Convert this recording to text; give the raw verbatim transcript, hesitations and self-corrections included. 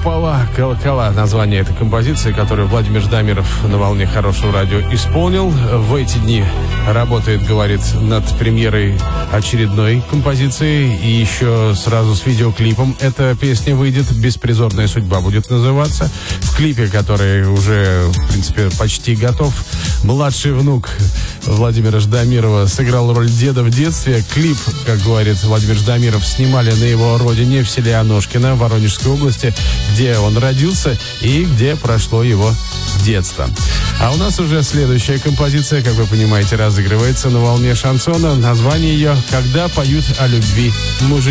Купола, колокола. Название этой композиции, которую Владимир Ждамиров на волне хорошего радио исполнил. В эти дни работает, говорит, над премьерой очередной композиции. И еще сразу с видеоклипом эта песня выйдет. «Беспризорная судьба» будет называться. В клипе, который уже, в принципе, почти готов, младший внук Владимира Ждамирова сыграл роль деда в детстве. Клип, как говорит Владимир Ждамиров, снимали на его родине в селе Аношкино, Воронежской области, где он родился и где прошло его детство. А у нас уже следующая композиция, как вы понимаете, разыгрывается на волне шансона. Название ее «Когда поют о любви мужики».